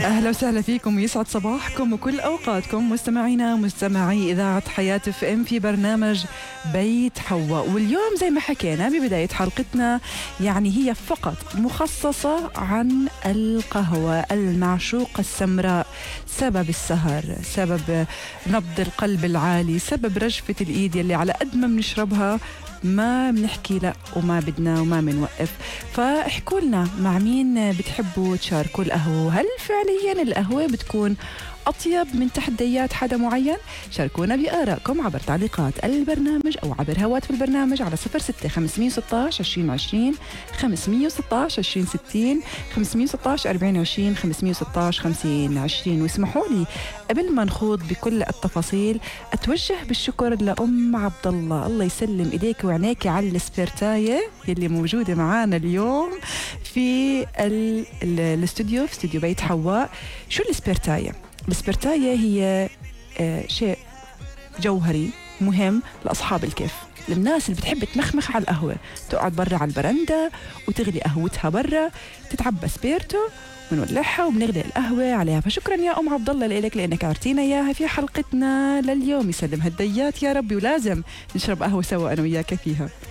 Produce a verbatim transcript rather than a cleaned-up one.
أهلا وسهلا فيكم ويسعد صباحكم وكل أوقاتكم مستمعينا مستمعي إذاعة حياة اف ام في برنامج بيت حواء. واليوم زي ما حكينا ببداية حلقتنا يعني هي فقط مخصصة عن القهوة المعشوقة السمراء، سبب السهر، سبب نبض القلب العالي، سبب رجفة الإيد اللي على قد ما بنشربها ما بنحكي لا وما بدنا وما بنوقف. فاحكوا لنا مع مين بتحبوا تشاركوا القهوة، وهل فعليا القهوة بتكون أطيب من تحديات حدا معين؟ شاركونا بآرائكم عبر تعليقات البرنامج أو عبر هواتف البرنامج على صفر ستة خمسمية وستاش عشرين عشرين خمسمية وستاش عشرين ستين خمسمية وستاش أربعين وعشرين خمسمية وستاش خمسين عشرين. واسمحوا لي قبل ما نخوض بكل التفاصيل أتوجه بالشكر لأم عبد الله، الله يسلم إيديك وعنيك على السبيرتاية اللي موجودة معانا اليوم في ال ال الاستوديو، في استوديو بيت حواء. شو السبيرتاية؟ السبيرتاية هي آه شيء جوهري مهم لأصحاب الكيف، للناس اللي بتحب تمخمخ على القهوة، تقعد برا على البرندة وتغلي قهوتها برا، تتعبى سبيرتو ونولعها وبنغلي القهوة عليها. فشكرا يا أم عبد الله لك لأنك أعطينا إياها في حلقتنا لليوم. يسلم هالديات يا ربي، ولازم نشرب قهوة سوا أنا وياك فيها.